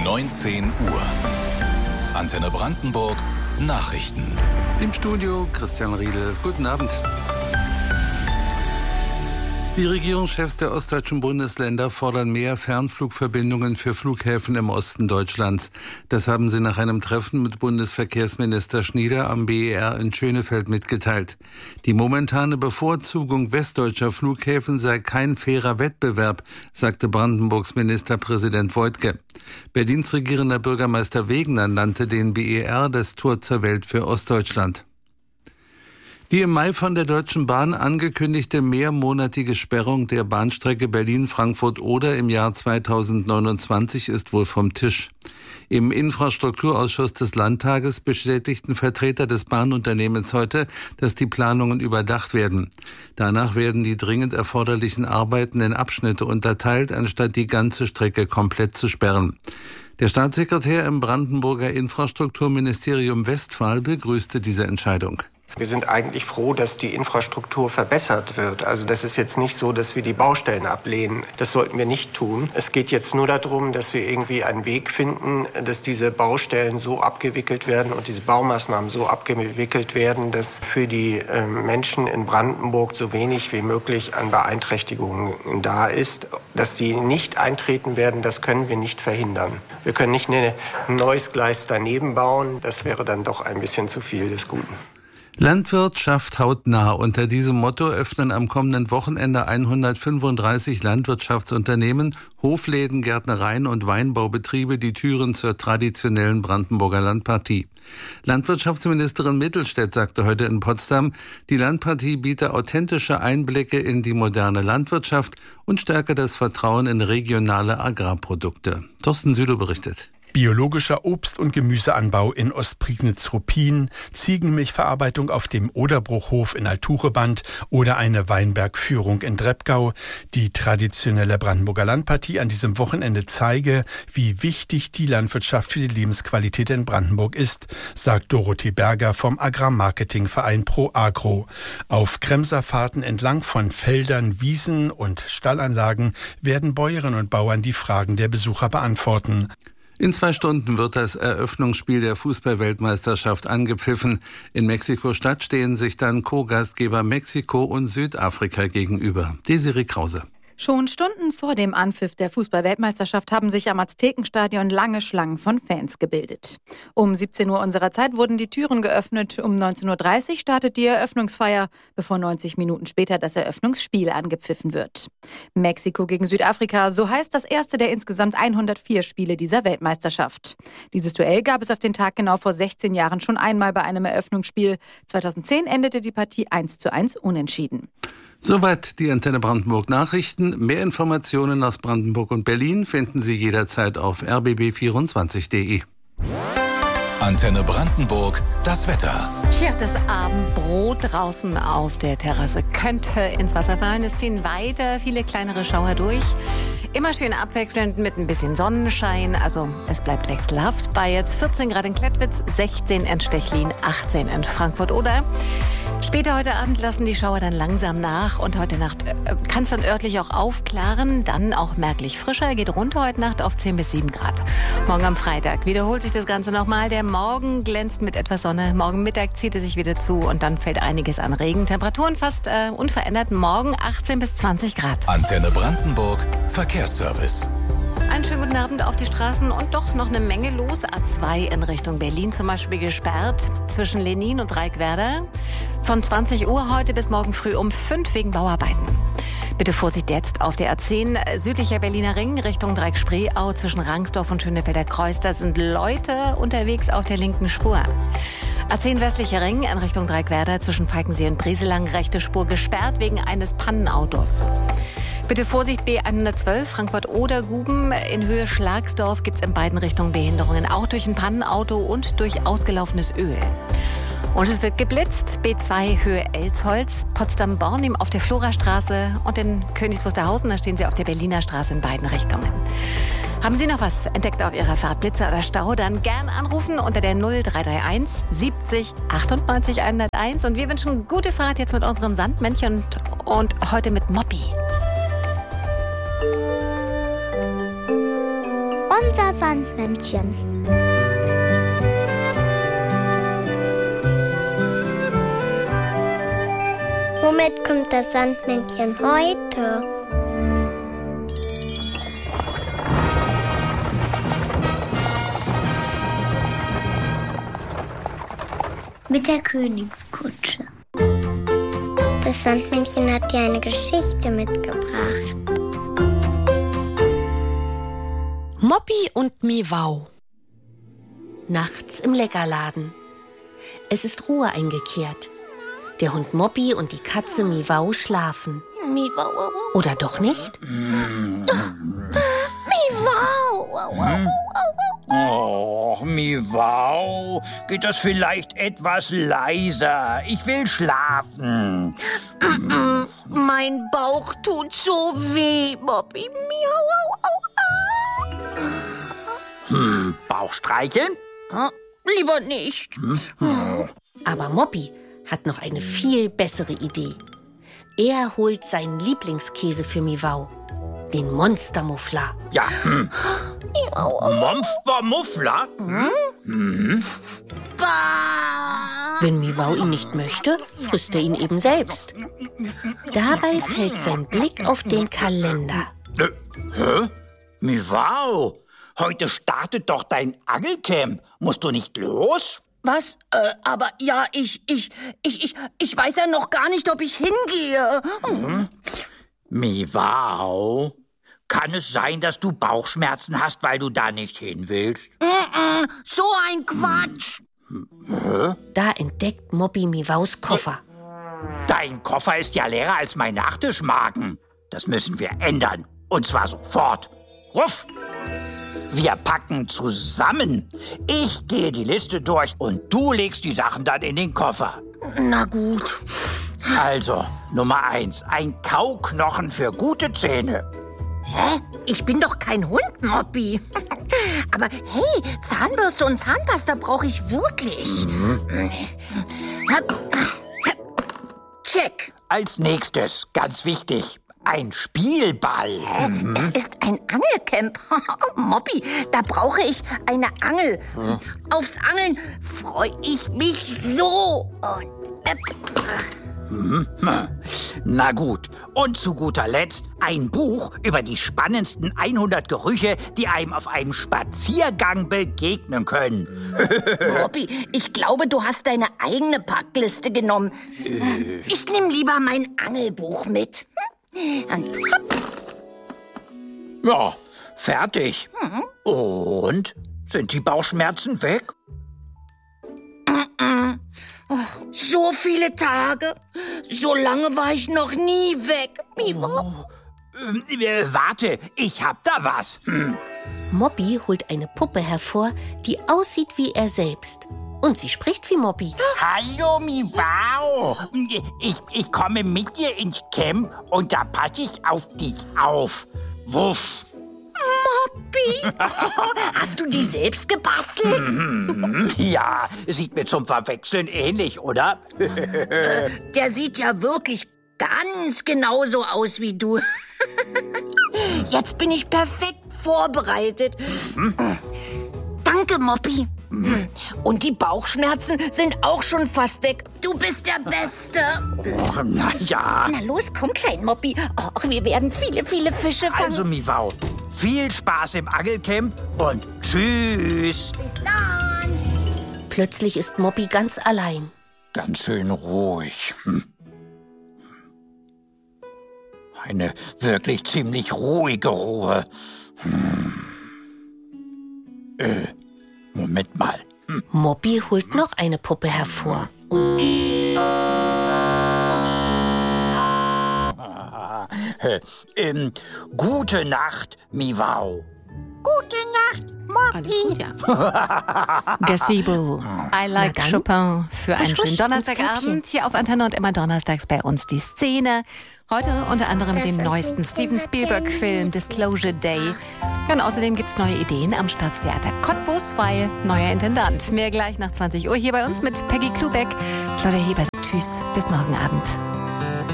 19 Uhr. Antenne Brandenburg Nachrichten. Im Studio Christian Riedel. Guten Abend. Die Regierungschefs der ostdeutschen Bundesländer fordern mehr Fernflugverbindungen für Flughäfen im Osten Deutschlands. Das haben sie nach einem Treffen mit Bundesverkehrsminister Schnieder am BER in Schönefeld mitgeteilt. Die momentane Bevorzugung westdeutscher Flughäfen sei kein fairer Wettbewerb, sagte Brandenburgs Ministerpräsident Woidke. Berlins regierender Bürgermeister Wegener nannte den BER das Tor zur Welt für Ostdeutschland. Die im Mai von der Deutschen Bahn angekündigte mehrmonatige Sperrung der Bahnstrecke Berlin-Frankfurt-Oder im Jahr 2029 ist wohl vom Tisch. Im Infrastrukturausschuss des Landtages bestätigten Vertreter des Bahnunternehmens heute, dass die Planungen überdacht werden. Danach werden die dringend erforderlichen Arbeiten in Abschnitte unterteilt, anstatt die ganze Strecke komplett zu sperren. Der Staatssekretär im Brandenburger Infrastrukturministerium Westphal begrüßte diese Entscheidung. Wir sind eigentlich froh, dass die Infrastruktur verbessert wird. Also das ist jetzt nicht so, dass wir die Baustellen ablehnen. Das sollten wir nicht tun. Es geht jetzt nur darum, dass wir irgendwie einen Weg finden, dass diese Baustellen so abgewickelt werden und diese Baumaßnahmen so abgewickelt werden, dass für die Menschen in Brandenburg so wenig wie möglich an Beeinträchtigungen da ist. Dass sie nicht eintreten werden, das können wir nicht verhindern. Wir können nicht ein neues Gleis daneben bauen. Das wäre dann doch ein bisschen zu viel des Guten. Landwirtschaft hautnah. Unter diesem Motto öffnen am kommenden Wochenende 135 Landwirtschaftsunternehmen, Hofläden, Gärtnereien und Weinbaubetriebe die Türen zur traditionellen Brandenburger Landpartie. Landwirtschaftsministerin Mittelstädt sagte heute in Potsdam, die Landpartie biete authentische Einblicke in die moderne Landwirtschaft und stärke das Vertrauen in regionale Agrarprodukte. Thorsten Südow berichtet. Biologischer Obst- und Gemüseanbau in Ostprignitz-Ruppin, Ziegenmilchverarbeitung auf dem Oderbruchhof in Altureband oder eine Weinbergführung in Dreppgau. Die traditionelle Brandenburger Landpartie an diesem Wochenende zeige, wie wichtig die Landwirtschaft für die Lebensqualität in Brandenburg ist, sagt Dorothee Berger vom Agrarmarketingverein Pro Agro. Auf Kremserfahrten entlang von Feldern, Wiesen und Stallanlagen werden Bäuerinnen und Bauern die Fragen der Besucher beantworten. In 2 Stunden wird das Eröffnungsspiel der Fußball-Weltmeisterschaft angepfiffen. In Mexiko-Stadt stehen sich dann Co-Gastgeber Mexiko und Südafrika gegenüber. Desiree Krause. Schon Stunden vor dem Anpfiff der Fußball-Weltmeisterschaft haben sich am Aztekenstadion lange Schlangen von Fans gebildet. Um 17 Uhr unserer Zeit wurden die Türen geöffnet. Um 19.30 Uhr startet die Eröffnungsfeier, bevor 90 Minuten später das Eröffnungsspiel angepfiffen wird. Mexiko gegen Südafrika, so heißt das erste der insgesamt 104 Spiele dieser Weltmeisterschaft. Dieses Duell gab es auf den Tag genau vor 16 Jahren schon einmal bei einem Eröffnungsspiel. 2010 endete die Partie 1:1 unentschieden. Soweit die Antenne Brandenburg Nachrichten. Mehr Informationen aus Brandenburg und Berlin finden Sie jederzeit auf rbb24.de. Antenne Brandenburg, das Wetter. Tja, das Abendbrot draußen auf der Terrasse könnte ins Wasser fallen. Es ziehen weiter viele kleinere Schauer durch. Immer schön abwechselnd mit ein bisschen Sonnenschein. Also es bleibt wechselhaft. Bei jetzt 14 Grad in Klettwitz, 16 in Stechlin, 18 in Frankfurt-Oder. Später heute Abend lassen die Schauer dann langsam nach und heute Nacht kann es dann örtlich auch aufklaren, dann auch merklich frischer, geht runter heute Nacht auf 10 bis 7 Grad. Morgen am Freitag wiederholt sich das Ganze nochmal. Der Morgen glänzt mit etwas Sonne, morgen Mittag zieht es sich wieder zu und dann fällt einiges an Regen. Temperaturen fast unverändert, morgen 18 bis 20 Grad. Antenne Brandenburg, Verkehrsservice. Einen schönen guten Abend auf die Straßen und doch noch eine Menge los. A2 in Richtung Berlin zum Beispiel gesperrt zwischen Lenin und Dreieckwerder. Von 20 Uhr heute bis morgen früh um 5 wegen Bauarbeiten. Bitte Vorsicht jetzt auf der A10 südlicher Berliner Ring Richtung Dreieck-Spreeau zwischen Rangsdorf und Schönefelder Kreuz. Da sind Leute unterwegs auf der linken Spur. A10 westlicher Ring in Richtung Dreieckwerder zwischen Falkensee und Brieselang rechte Spur gesperrt wegen eines Pannenautos. Bitte Vorsicht, B112, Frankfurt-Oder-Guben. In Höhe Schlagsdorf gibt es in beiden Richtungen Behinderungen, auch durch ein Pannenauto und durch ausgelaufenes Öl. Und es wird geblitzt, B2 Höhe Elsholz, Potsdam-Bornim auf der Florastraße und in Königs Wusterhausen, da stehen Sie auf der Berliner Straße in beiden Richtungen. Haben Sie noch was entdeckt auf Ihrer Fahrt, Blitzer oder Stau, dann gern anrufen unter der 0331 70 98 101. Und wir wünschen gute Fahrt jetzt mit unserem Sandmännchen und heute mit Moppi. unser Sandmännchen. Womit kommt das Sandmännchen heute? Mit der Königskutsche. Das Sandmännchen hat dir eine Geschichte mitgebracht. Moppy und Miwau. Nachts im Leckerladen. Es ist Ruhe eingekehrt. Der Hund Moppy und die Katze Miwau schlafen. Miwau. Oder doch nicht? Miwau. Och, Miwau, geht das vielleicht etwas leiser? Ich will schlafen. Mein Bauch tut so weh, Moppy. Miau. Bauch streicheln? Lieber nicht. Aber Moppy hat noch eine viel bessere Idee. Er holt seinen Lieblingskäse für Miwau, den Monstermuffler. Ja. Monstermuffler? Wenn Miwau ihn nicht möchte, frisst er ihn eben selbst. Dabei fällt sein Blick auf den Kalender. Hä? Miwau, heute startet doch dein Angelcamp. Musst du nicht los? Was? Aber ja, ich weiß ja noch gar nicht, ob ich hingehe. Miwau, kann es sein, dass du Bauchschmerzen hast, weil du da nicht hin willst? So ein Quatsch. Da entdeckt Moppy Miwaus Koffer. Dein Koffer ist ja leerer als mein Nachtischmagen. Das müssen wir ändern. Und zwar sofort. Ruff! Wir packen zusammen. Ich gehe die Liste durch und du legst die Sachen dann in den Koffer. Na gut. Also, Nummer 1, ein Kauknochen für gute Zähne. Hä? Ich bin doch kein Hund, Moppy. Aber hey, Zahnbürste und Zahnpasta brauche ich wirklich. Check. Als nächstes, ganz wichtig, ein Spielball. Es ist ein Angelcamp. Moppy, da brauche ich eine Angel. Aufs Angeln freue ich mich so. Na gut. Und zu guter Letzt ein Buch über die spannendsten 100 Gerüche, die einem auf einem Spaziergang begegnen können. Moppy, ich glaube, du hast deine eigene Packliste genommen. Ich nehme lieber mein Angelbuch mit. Ja, fertig. Und? Sind die Bauchschmerzen weg? So viele Tage. So lange war ich noch nie weg. Warte, ich hab da was. Moppy holt eine Puppe hervor, die aussieht wie er selbst. Und sie spricht wie Moppy. Hallo, Miwau. Ich komme mit dir ins Camp und da passe ich auf dich auf. Wuff. Moppy, hast du die selbst gebastelt? Ja, sieht mir zum Verwechseln ähnlich, oder? Der sieht ja wirklich ganz genauso aus wie du. Jetzt bin ich perfekt vorbereitet. Danke, Moppy. Und die Bauchschmerzen sind auch schon fast weg. Du bist der Beste. Oh, na ja. Na los, komm, klein Moppy. Och, wir werden viele, viele Fische fangen. Also, Miwau, viel Spaß im Angelcamp und tschüss. Bis dann. Plötzlich ist Moppy ganz allein. Ganz schön ruhig. Eine wirklich ziemlich ruhige Ruhe. Moment mal. Moppy holt noch eine Puppe hervor. Gute Nacht, Miwau. Gute Nacht, Moppy. Alles gut, ja. Gazebo, I Like Chopin für einen schönen Donnerstagabend hier auf Antenne und immer donnerstags bei uns die Szene. Heute unter anderem dem neuesten Steven Spielberg-Film Disclosure Day. Ja, und außerdem gibt es neue Ideen am Staatstheater Cottbus, weil neuer Intendant. Mehr gleich nach 20 Uhr hier bei uns mit Peggy Klubeck. Claudia Hebers. Tschüss, bis morgen Abend.